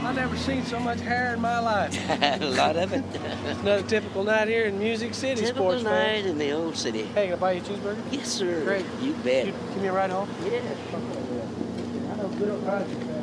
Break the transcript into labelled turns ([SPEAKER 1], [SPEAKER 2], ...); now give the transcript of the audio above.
[SPEAKER 1] I've never seen so much hair in my life.
[SPEAKER 2] A lot of it.
[SPEAKER 1] Another typical night here in Music City,
[SPEAKER 2] Typical
[SPEAKER 1] sports
[SPEAKER 2] night
[SPEAKER 1] fan.
[SPEAKER 2] in the old city.
[SPEAKER 1] Hey, can I buy you a cheeseburger?
[SPEAKER 2] Yes, sir.
[SPEAKER 1] Great.
[SPEAKER 2] You bet.
[SPEAKER 1] Give me a ride home?
[SPEAKER 2] Yeah.
[SPEAKER 1] I know good old country, man.